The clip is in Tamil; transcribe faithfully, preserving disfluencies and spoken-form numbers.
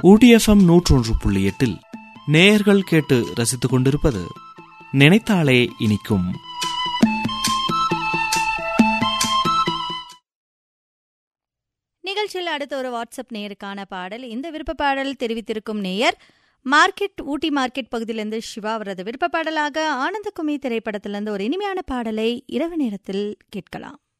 ஊட்டி எஃப்எம் நூற்றொன்று புள்ளி எட்டில் நேயர்கள் கேட்டு ரசித்துக் கொண்டிருப்பது நினைத்தாலே இனிக்கும். நிகழ்ச்சியில் அடுத்த ஒரு வாட்ஸ்அப் நேயருக்கான பாடல். இந்த விருப்ப பாடல் தெரிவித்திருக்கும் நேயர் மார்க்கெட், ஊட்டி மார்க்கெட் பகுதியிலிருந்து சிவா. அவரது விருப்ப பாடலாக ஆனந்தகுமி திரைப்படத்திலிருந்து ஒரு இனிமையான பாடலை இரவு நேரத்தில் கேட்கலாம்.